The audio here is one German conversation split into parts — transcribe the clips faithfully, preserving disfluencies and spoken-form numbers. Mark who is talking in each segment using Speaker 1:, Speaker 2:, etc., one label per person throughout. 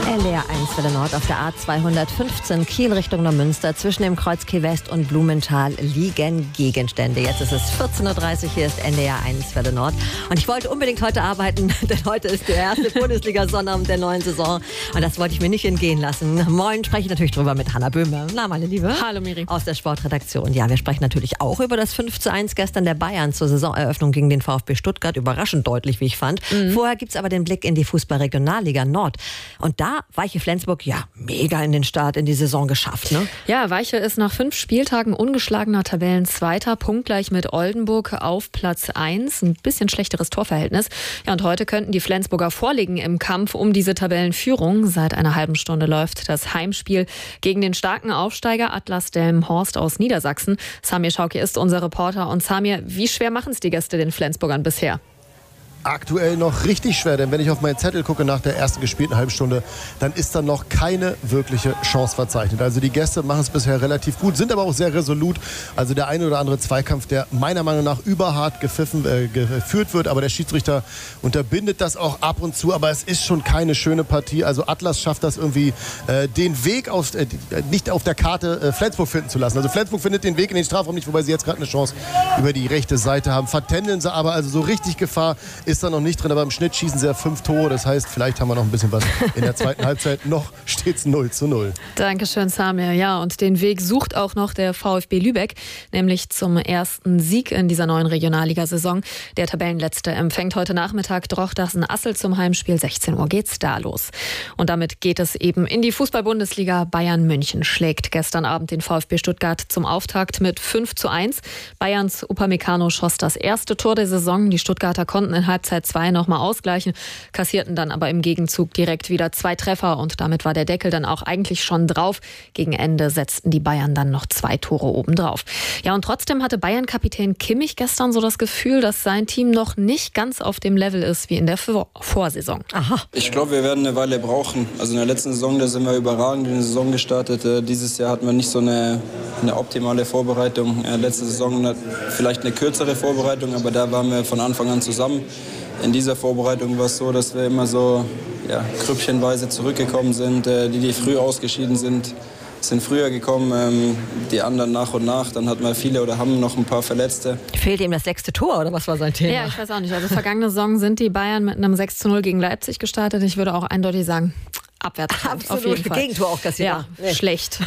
Speaker 1: L D R eins Welle Nord auf der A zweihundertfünfzehn Kiel Richtung Neumünster. Zwischen dem Kreuz Kiel West und Blumenthal liegen Gegenstände. Jetzt ist es vierzehn Uhr dreißig, hier ist N D R eins Welle Nord. Und ich wollte unbedingt heute arbeiten, denn heute ist der erste Bundesliga-Sonnabend der neuen Saison. Und das wollte ich mir nicht entgehen lassen. Moin, spreche ich natürlich drüber mit Hanna Böhme. Na, meine Liebe.
Speaker 2: Hallo, Miri.
Speaker 1: Aus der Sportredaktion. Ja, wir sprechen natürlich auch über das fünf zu eins gestern der Bayern zur Saisoneröffnung gegen den VfB Stuttgart. Überraschend deutlich, wie ich fand. Mhm. Vorher gibt es aber den Blick in die Fußball-Regionalliga Nord. Und da Weiche Flensburg, ja, mega in den Start in die Saison geschafft, ne?
Speaker 2: Ja, Weiche ist nach fünf Spieltagen ungeschlagener Tabellenzweiter, punktgleich mit Oldenburg auf Platz eins. Ein bisschen schlechteres Torverhältnis. Ja, und heute könnten die Flensburger vorliegen im Kampf um diese Tabellenführung. Seit einer halben Stunde läuft das Heimspiel gegen den starken Aufsteiger Atlas Delmenhorst aus Niedersachsen. Samir Schauki ist unser Reporter. Und Samir, wie schwer machen es die Gäste den Flensburgern bisher?
Speaker 3: Aktuell noch richtig schwer, denn wenn ich auf meinen Zettel gucke nach der ersten gespielten halben Stunde, dann ist da noch keine wirkliche Chance verzeichnet. Also die Gäste machen es bisher relativ gut, sind aber auch sehr resolut. Also der eine oder andere Zweikampf, der meiner Meinung nach überhart gepfiffen, äh, geführt wird, aber der Schiedsrichter unterbindet das auch ab und zu, aber es ist schon keine schöne Partie. Also Atlas schafft das irgendwie, äh, den Weg auf, äh, nicht auf der Karte äh, Flensburg finden zu lassen. Also Flensburg findet den Weg in den Strafraum nicht, wobei sie jetzt gerade eine Chance über die rechte Seite haben. Vertändeln sie aber, also so richtig Gefahr ist da noch nicht drin, aber im Schnitt schießen sie ja fünf Tore. Das heißt, vielleicht haben wir noch ein bisschen was in der zweiten Halbzeit. Noch steht es null zu null.
Speaker 2: Dankeschön, Samir. Ja, und den Weg sucht auch noch der VfB Lübeck, nämlich zum ersten Sieg in dieser neuen Regionalliga-Saison. Der Tabellenletzte empfängt heute Nachmittag Drochtersen-Assel zum Heimspiel. sechzehn Uhr geht's da los. Und damit geht es eben in die Fußball-Bundesliga. Bayern München schlägt gestern Abend den VfB Stuttgart zum Auftakt mit fünf zu eins. Bayerns Upamecano schoss das erste Tor der Saison. Die Stuttgarter konnten in Halbzeit zwei nochmal ausgleichen, kassierten dann aber im Gegenzug direkt wieder zwei Treffer und damit war der Deckel dann auch eigentlich schon drauf. Gegen Ende setzten die Bayern dann noch zwei Tore obendrauf. Ja, und trotzdem hatte Bayern-Kapitän Kimmich gestern so das Gefühl, dass sein Team noch nicht ganz auf dem Level ist wie in der Vor- Vorsaison.
Speaker 1: Aha.
Speaker 4: Ich glaube, wir werden eine Weile brauchen. Also in der letzten Saison, da sind wir überragend in die Saison gestartet. Dieses Jahr hatten wir nicht so eine, eine optimale Vorbereitung. Letzte Saison vielleicht eine kürzere Vorbereitung, aber da waren wir von Anfang an zusammen. In dieser Vorbereitung war es so, dass wir immer so ja, grüppchenweise zurückgekommen sind. Die, die früh ausgeschieden sind, sind früher gekommen. Die anderen nach und nach. Dann hatten wir viele oder haben noch ein paar Verletzte.
Speaker 1: Fehlt ihm das sechste Tor oder was war sein Thema?
Speaker 2: Ja, ich weiß auch nicht. Also vergangene Saison sind die Bayern mit einem sechs zu null gegen Leipzig gestartet. Ich würde auch eindeutig sagen, abwärts.
Speaker 1: Absolut,
Speaker 2: auf jeden Fall.
Speaker 1: Gegentor auch kassiert.
Speaker 2: Ja,
Speaker 1: nee.
Speaker 2: Schlecht.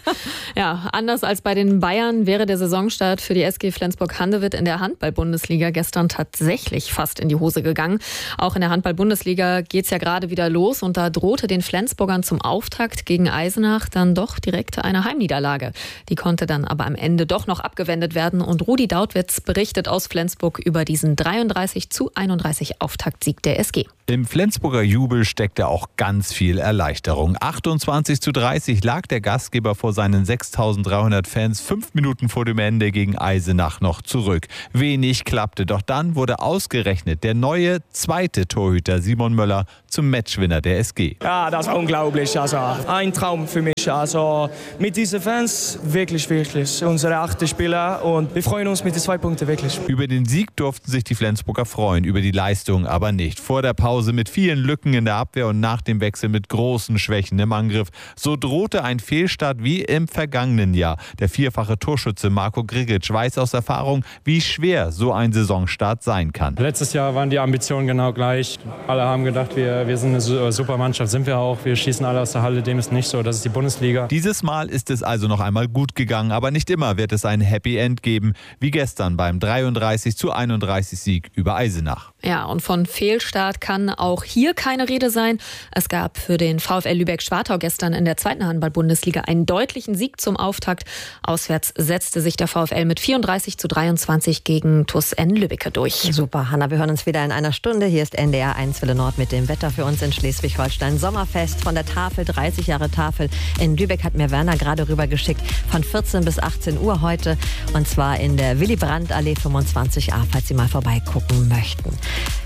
Speaker 2: Ja, anders als bei den Bayern wäre der Saisonstart für die S G Flensburg-Handewitt in der Handball-Bundesliga gestern tatsächlich fast in die Hose gegangen. Auch in der Handball-Bundesliga geht es ja gerade wieder los und da drohte den Flensburgern zum Auftakt gegen Eisenach dann doch direkt eine Heimniederlage. Die konnte dann aber am Ende doch noch abgewendet werden und Rudi Dautwitz berichtet aus Flensburg über diesen dreiunddreißig zu einunddreißig Auftaktsieg der S G.
Speaker 5: Im Flensburger Jubel steckte auch ganz viel Erleichterung. achtundzwanzig zu dreißig lag der Gastgeber vor seinen sechstausenddreihundert Fans fünf Minuten vor dem Ende gegen Eisenach noch zurück. Wenig klappte, doch dann wurde ausgerechnet der neue zweite Torhüter Simon Möller zum Matchwinner der S G.
Speaker 6: Ja, das war unglaublich. Also ein Traum für mich. Also mit diesen Fans wirklich, wirklich. Unsere achte Spieler und wir freuen uns mit den zwei Punkten wirklich.
Speaker 5: Über den Sieg durften sich die Flensburger freuen, über die Leistung aber nicht. Vor der Pause mit vielen Lücken in der Abwehr und nach dem Wechsel mit großen Schwächen im Angriff. So drohte ein Fehlstart wie im vergangenen Jahr. Der vierfache Torschütze Marco Grigic weiß aus Erfahrung, wie schwer so ein Saisonstart sein kann.
Speaker 7: Letztes Jahr waren die Ambitionen genau gleich. Alle haben gedacht, wir, wir sind eine super Mannschaft, sind wir auch. Wir schießen alle aus der Halle, dem ist nicht so. Das ist die Bundesliga.
Speaker 5: Dieses Mal ist es also noch einmal gut gegangen, aber nicht immer wird es ein Happy End geben, wie gestern beim dreiunddreißig zu einunddreißig Sieg über Eisenach.
Speaker 2: Ja, und von Fehlstart kann auch hier keine Rede sein. Es gab für den VfL Lübeck-Schwartau gestern in der zweiten Handball-Bundesliga einen deutlichen Sieg zum Auftakt. Auswärts setzte sich der VfL mit vierunddreißig zu dreiundzwanzig gegen T U S N Lübbecke durch.
Speaker 1: Super, Hanna, wir hören uns wieder in einer Stunde. Hier ist N D R eins Welle Nord mit dem Wetter für uns in Schleswig-Holstein. Sommerfest von der Tafel, dreißig Jahre Tafel. In Lübeck hat mir Werner gerade rübergeschickt. Von vierzehn bis achtzehn Uhr heute. Und zwar in der Willy-Brandt-Allee fünfundzwanzig a, falls Sie mal vorbeigucken möchten.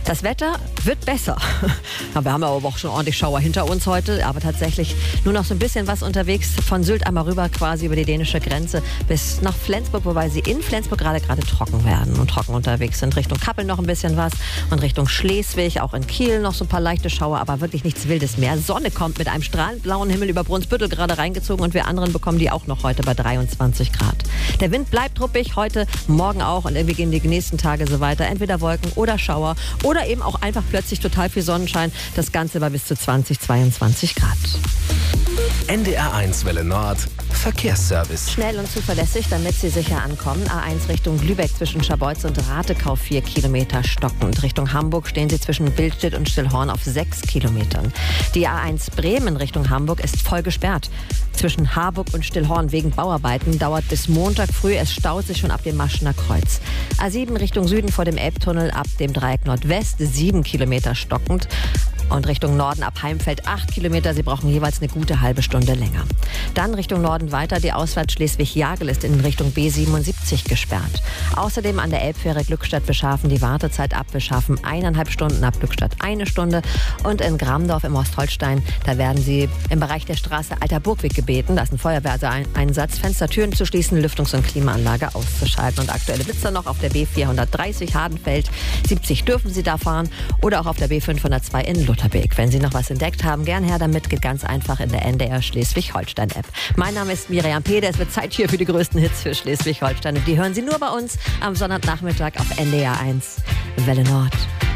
Speaker 1: Das Wetter wird besser. Wir haben aber auch schon ordentlich Schauer hinter uns heute, aber tatsächlich nur noch so ein bisschen was unterwegs. Von Sylt einmal rüber quasi über die dänische Grenze bis nach Flensburg, wobei sie in Flensburg gerade gerade trocken werden und trocken unterwegs sind. Richtung Kappeln noch ein bisschen was und Richtung Schleswig, auch in Kiel noch so ein paar leichte Schauer, aber wirklich nichts Wildes mehr. Sonne kommt mit einem strahlend blauen Himmel über Brunsbüttel gerade reingezogen und wir anderen bekommen die auch noch heute bei dreiundzwanzig Grad. Der Wind bleibt ruppig, heute, morgen auch und irgendwie gehen die nächsten Tage so weiter. Entweder Wolken oder Schauer oder eben auch einfach plötzlich total viel Sonnenschein. Das Ganze bei bis zu zwanzig, zweiundzwanzig Grad.
Speaker 8: N D R eins Welle Nord, Verkehrsservice.
Speaker 1: Schnell und zuverlässig, damit Sie sicher ankommen. A eins Richtung Lübeck zwischen Scharbeutz und Ratekau vier Kilometer stockend. Richtung Hamburg stehen Sie zwischen Billstedt und Stillhorn auf sechs Kilometern. Die A eins Bremen Richtung Hamburg ist voll gesperrt. Zwischen Harburg und Stillhorn wegen Bauarbeiten dauert bis Montag früh. Es staut sich schon ab dem Maschener Kreuz. A sieben Richtung Süden vor dem Elbtunnel ab dem Dreieck Nordwest sieben Kilometer stockend. Und Richtung Norden ab Heimfeld acht Kilometer. Sie brauchen jeweils eine gute halbe Stunde länger. Dann Richtung Norden weiter. Die Ausfahrt Schleswig-Jagel ist in Richtung B siebenundsiebzig gesperrt. Außerdem an der Elbfähre Glückstadt-Beschafen die Wartezeit ab Beschafen eineinhalb Stunden, ab Glückstadt eine Stunde. Und in Gramdorf im Ostholstein, da werden Sie im Bereich der Straße Alter Burgweg gebeten. Da ist ein Feuerwehreinsatz, Fenstertüren zu schließen, Lüftungs- und Klimaanlage auszuschalten. Und aktuelle Blitzer noch auf der B vierhundertdreißig Hardenfeld. siebzig dürfen Sie da fahren. Oder auch auf der B fünfhundertzwei in Lutherberg. Wenn Sie noch was entdeckt haben, gern her damit. Geht ganz einfach in der N D R Schleswig-Holstein-App. Mein Name ist Miriam Peder. Es wird Zeit hier für die größten Hits für Schleswig-Holstein. Und die hören Sie nur bei uns am Sonntagnachmittag auf N D R eins Welle Nord.